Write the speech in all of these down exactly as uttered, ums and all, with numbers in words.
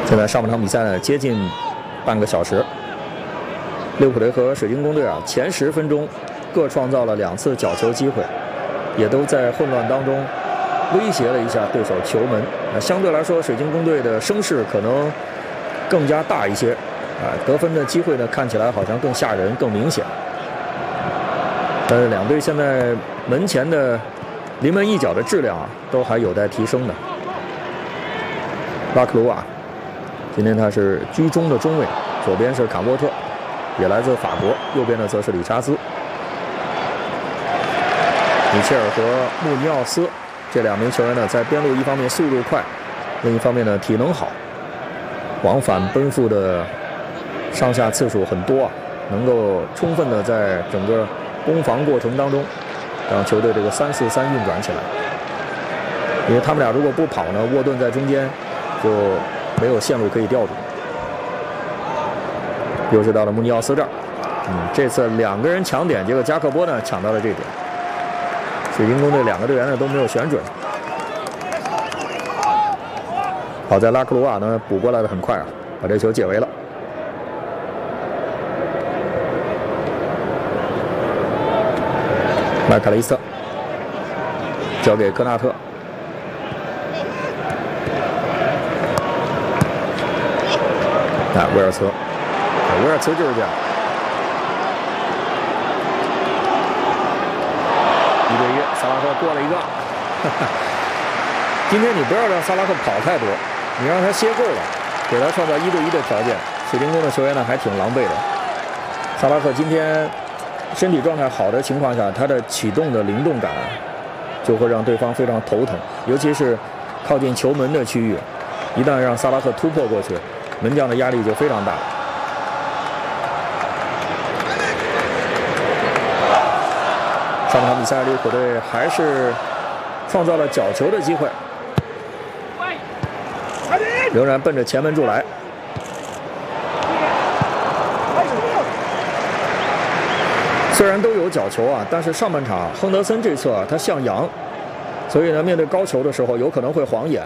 现在上半场比赛呢接近半个小时，利物浦队和水晶宫队啊前十分钟各创造了两次角球机会，也都在混乱当中威胁了一下对手球门。那相对来说，水晶宫队的声势可能更加大一些，啊，得分的机会呢看起来好像更吓人、更明显。但是两队现在门前的临门一脚的质量啊，都还有待提升的。拉克鲁瓦，今天他是居中的中卫，左边是坎波特，也来自法国，右边的则是理查兹。米切尔和穆尼奥斯这两名球员呢，在边路一方面速度快，另一方面呢体能好，往返奔赴的上下次数很多啊，能够充分的在整个攻防过程当中，让球队这个三四三运转起来。因为他们俩如果不跑呢，沃顿在中间就没有线路可以调度。又是到了穆尼奥斯这儿，嗯，这次两个人抢点，结果加克波呢抢到了这点。水晶宫队两个队员呢都没有选准。好在拉克鲁瓦呢补过来的很快啊，把这球解围了。麦卡雷斯特交给科纳特，啊，威尔茨，威尔茨就是这样，一对一，萨拉赫过了一个。哈哈，今天你不要让萨拉赫跑太多，你让他歇够了，给他创造一对一的条件。水晶宫的球员呢还挺狼狈的。萨拉赫今天身体状态好的情况下，他的启动的灵动感就会让对方非常头疼，尤其是靠近球门的区域，一旦让萨拉赫突破过去，门将的压力就非常大。上场比赛，利物浦队还是创造了角球的机会，仍然奔着前门柱来。虽然都有角球啊，但是上半场亨德森这侧啊他向阳，所以呢面对高球的时候有可能会晃眼。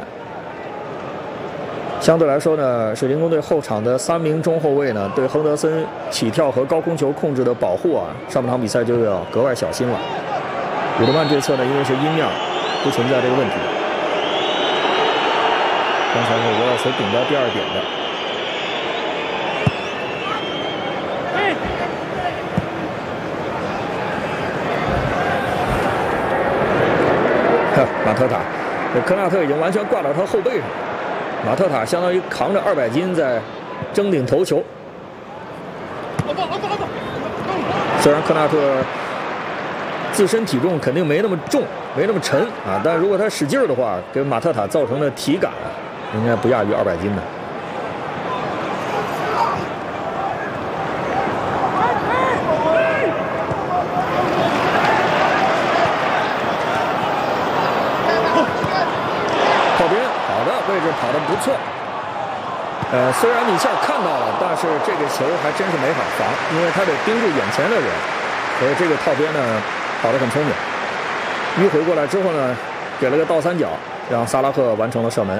相对来说呢，水晶宫队后场的三名中后卫呢对亨德森起跳和高空球控制的保护啊，上半场比赛就要格外小心了。伍德曼这侧呢因为是阴面，不存在这个问题。刚才是维尔茨顶到第二点的。马特塔，这科纳特已经完全挂到他后背上，马特塔相当于扛着二百斤在争顶头球。虽然科纳特自身体重肯定没那么重，没那么沉啊，但如果他使劲的话，给马特塔造成的体感应该不亚于二百斤的。位置跑得不错，呃，虽然米切尔看到了，但是这个球还真是没法防，因为他得盯住眼前的人，所以这个套边呢跑得很聪明。迂回过来之后呢，给了个倒三角，让萨拉赫完成了射门。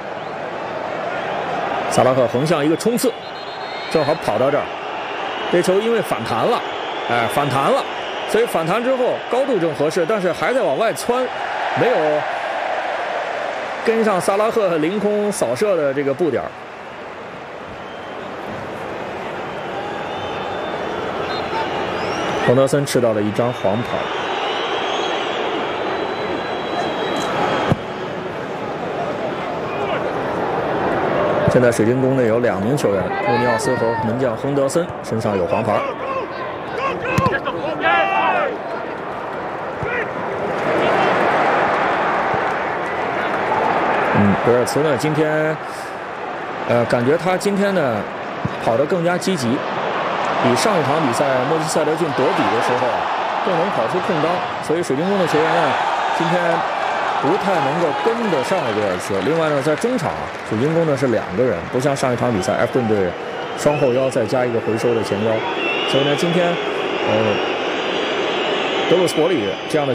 萨拉赫横向一个冲刺，正好跑到这儿，这球因为反弹了，哎，反弹了，所以反弹之后高度正合适，但是还在往外窜，没有跟上萨拉赫凌空扫射的这个步点。亨德森吃到了一张黄牌。现在水晶宫内有两名球员，穆尼奥斯和门将亨德森身上有黄牌。嗯，维尔茨呢，今天，呃，感觉他今天呢跑得更加积极，比上一场比赛莫西塞德郡德比的时候啊，更能跑出空当，所以水晶宫的球员呢，今天不太能够跟得上维尔茨。另外呢，在中场啊，水晶宫呢是两个人，不像上一场比赛埃弗顿队双后腰再加一个回收的前腰，所以呢，今天呃，德鲁斯伯里这样的